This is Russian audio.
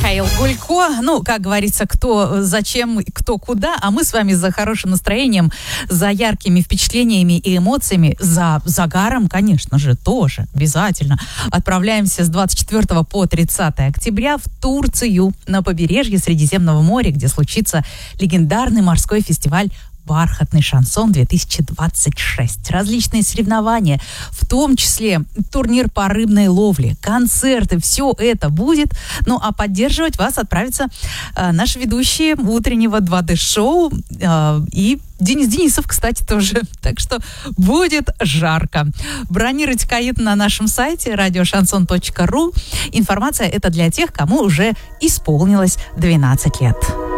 Михаил Гулько. Ну, как говорится, кто зачем, кто куда. А мы с вами за хорошим настроением, за яркими впечатлениями и эмоциями, за загаром, конечно же, тоже обязательно. Отправляемся с 24 по 30 октября в Турцию, на побережье Средиземного моря, где случится легендарный морской фестиваль «Бархатный шансон-2026». Различные соревнования, в том числе турнир по рыбной ловле, концерты, все это будет. Ну, а поддерживать вас отправятся наши ведущие утреннего 2D-шоу и Денис Денисов, кстати, тоже. Так что будет жарко. Бронируйте каюты на нашем сайте radiošanson.ru. Информация это для тех, кому уже исполнилось 12 лет.